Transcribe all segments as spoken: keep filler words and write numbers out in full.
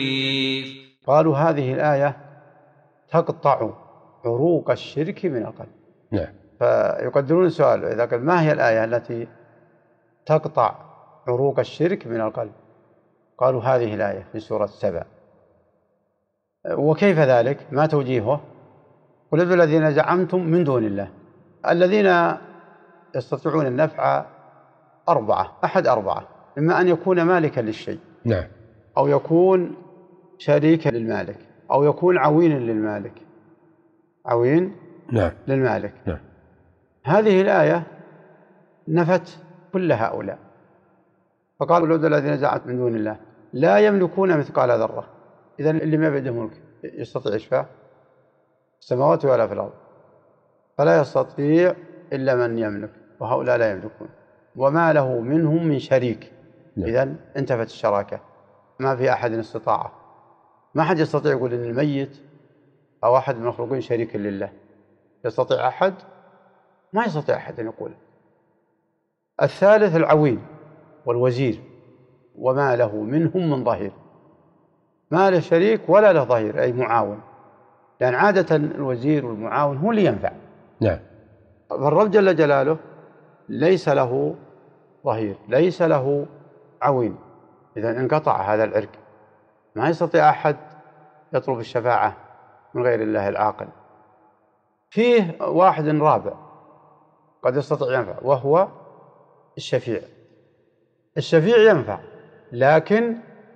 قالوا هذه الآية تقطع عروق الشرك من القلب. نعم. فيقدرون السؤال إذا قال ما هي الآية التي تقطع عروق الشرك من القلب؟ قالوا هذه الآية في سورة سبأ. وكيف ذلك؟ ما توجيهه؟ قل ادعوا الذين زعمتم من دون الله. الذين يستطيعون النفع أربعة، أحد أربعة، إما أن يكون مالكا للشيء، نعم، أو يكون شريكا للمالك، أو يكون عوينا للمالك، عوين نعم للمالك. نعم. هذه الآية نفت كل هؤلاء، فقالوا لو الذين زعمت من دون الله لا يملكون مثقال ذرة. إذن اللي ما بيده ملك يستطيع إشفاء السماوات ولا في الأرض؟ فلا يستطيع إلا من يملك، وهؤلاء لا يملكون، وما له منهم من شريك. إذن انتفت الشراكة، ما في أحد استطاعة. ما حد يستطيع يقول إن الميت أو أحد من المخلوقين شريك لله. يستطيع أحد؟ ما يستطيع أحد أن يقول. الثالث العوين والوزير، وما له منهم من ظهير. ما له شريك ولا له ظهير، أي معاون، لأن عادة الوزير والمعاون هو اللي ينفع. نعم. فالرب جل جلاله ليس له ظهير، ليس له عوين. إذا انقطع هذا العرق، ما يستطيع أحد يطلب الشفاعة من غير الله العاقل. فيه واحد رابع قد يستطيع ينفع، وهو الشفيع. الشفيع ينفع، لكن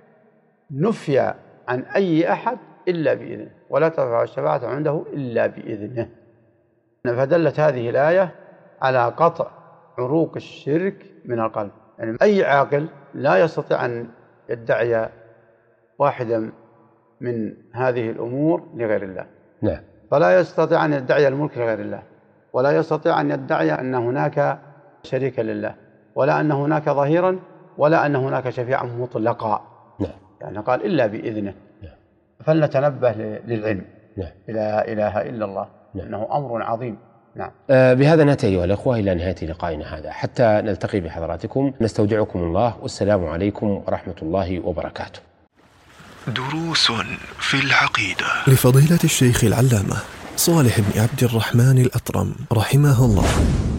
نفي عن أي أحد إلا بإذنه، ولا تنفع الشفاعة عنده إلا بإذنه. فدلت هذه الآية على قطع عروق الشرك من القلب. يعني أي عاقل لا يستطيع أن يدعي واحدا من هذه الأمور لغير الله. نعم. فلا يستطيع أن يدعي الملك لغير الله، ولا يستطيع أن يدعي أن هناك شريكا لله، ولا أن هناك ظهيرا، ولا أن هناك شفيعا مطلقا. نعم. يعني قال إلا بإذنه. نعم. فلنتنبه للعلم. نعم. لا إله إلا الله. نعم. إنه أمر عظيم. نعم. آه بهذا نأتي أيها الأخوة إلى نهاية لقائنا هذا، حتى نلتقي بحضراتكم نستودعكم الله، والسلام عليكم ورحمة الله وبركاته. دروس في العقيدة لفضيلة الشيخ العلامة صالح بن عبد الرحمن الأطرم رحمه الله.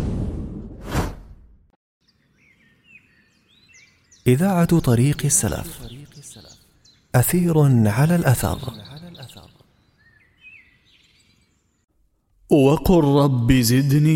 إذاعة طريق السلف، أثير على الأثر. وقل رب زدني